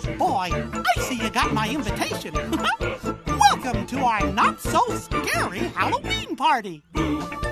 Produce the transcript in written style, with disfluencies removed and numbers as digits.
Boy, I see you got my invitation. Welcome to our not-so-scary Halloween party.